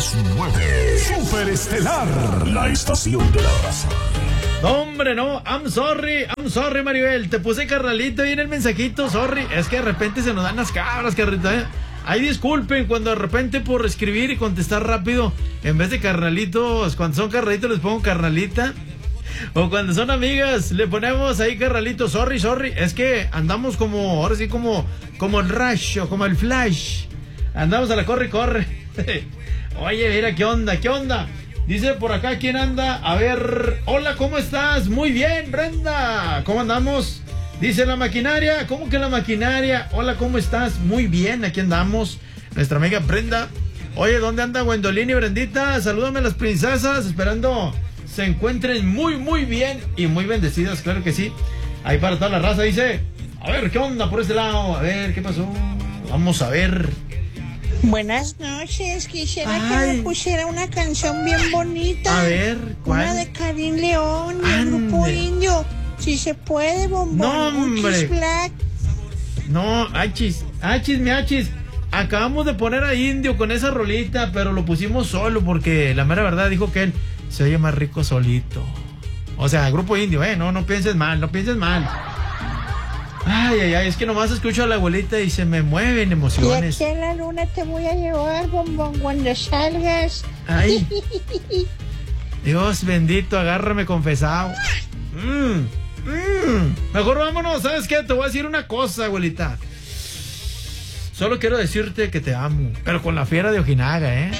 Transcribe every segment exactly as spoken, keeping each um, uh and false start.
las nueve. Superestelar, la estación de la raza. No, hombre, no, I'm sorry, I'm sorry, Maribel. Te puse carnalito ahí en el mensajito, sorry. Es que de repente se nos dan las cabras, carnalita, ¿eh? Ahí disculpen cuando de repente por escribir y contestar rápido, en vez de carnalitos, cuando son carnalitos les pongo carnalita. O cuando son amigas, le ponemos ahí carnalito, sorry, sorry. Es que andamos como, ahora sí, como, como el rush o como el flash. Andamos a la corre, corre. Oye, mira, ¿qué onda? ¿Qué onda? Dice por acá, ¿quién anda? A ver, hola, ¿cómo estás? Muy bien, Brenda. ¿Cómo andamos? Dice la maquinaria. ¿Cómo que la maquinaria? Hola, ¿cómo estás? Muy bien, aquí andamos. Nuestra amiga Brenda. Oye, ¿dónde anda Gwendolyn y Brendita? Salúdame a las princesas, esperando se encuentren muy, muy bien y muy bendecidas, claro que sí. Ahí para toda la raza, dice. A ver, ¿qué onda por este lado? A ver, ¿qué pasó? Vamos a ver. Buenas noches, quisiera Ay. que me pusiera una canción bien bonita. A ver, ¿cuál? Una de Karim León, del Ande. Grupo Indio. Si se puede, bombón. No, hombre. Uchis Black. No, achis, achis, mi achis. Acabamos de poner a Indio con esa rolita, pero lo pusimos solo porque la mera verdad dijo que él se oye más rico solito. O sea, Grupo Indio, eh, no, no pienses mal, no pienses mal. Ay, ay, ay, es que nomás escucho a la abuelita y se me mueven Y emociones. aquí en la luna te voy a llevar, bombón, cuando salgas. Ay. Dios bendito, agárrame confesado. Mm, mm. Mejor vámonos, ¿sabes qué? Te voy a decir una cosa, abuelita. Solo quiero decirte que te amo, pero con la fiera de Ojinaga, ¿eh?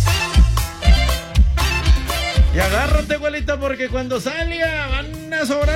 Y agárrate, abuelita, porque cuando salga van a sobrar